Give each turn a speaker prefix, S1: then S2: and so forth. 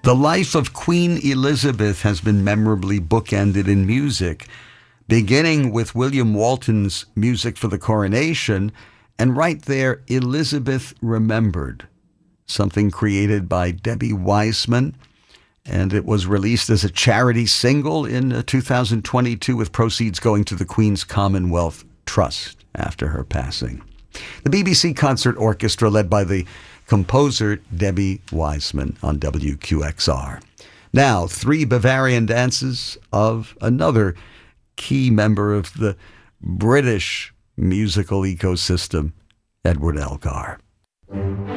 S1: The life of Queen Elizabeth has been memorably bookended in music, beginning with William Walton's music for the coronation, and right there, Elizabeth Remembered, something created by Debbie Wiseman, and it was released as a charity single in 2022 with proceeds going to the Queen's Commonwealth Trust after her passing. The BBC Concert Orchestra, led by the composer Debbie Wiseman on WQXR. Now, 3 Bavarian dances of another key member of the British musical ecosystem, Edward Elgar.